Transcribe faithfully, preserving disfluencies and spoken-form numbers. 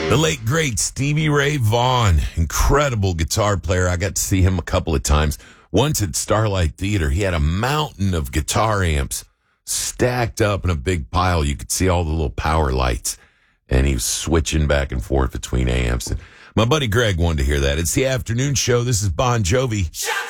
The late, great Stevie Ray Vaughan, incredible guitar player. I got to see him a couple of times. Once at Starlight Theater, he had a mountain of guitar amps stacked up in a big pile. You could see all the little power lights, and he was switching back and forth between amps. And my buddy Greg wanted to hear that. It's the afternoon show. This is Bon Jovi.